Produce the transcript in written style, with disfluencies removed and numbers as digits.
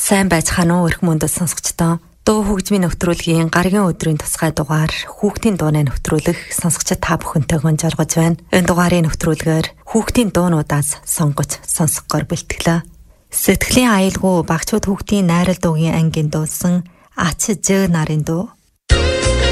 Сайн байцгаана уу эрх мөндөд сонсогчдоо. Дуу хөгжмийн нэвтрүүлгийн гаргийн өдрийн тусгай дугаар хүүхдийн дууны нэвтрүүлэх сонсогчид та бүхэнтэйгэн жаргаж байна. Энэ дугаарын нэвтрүүлгээр хүүхдийн дуунуудаас сонгож сонсгохоор бэлтгэлээ. Сэтгэлийн аюулгүй багцууд хүүхдийн найрал дуугийн ангийн дуусан Ач Ж нарын дуу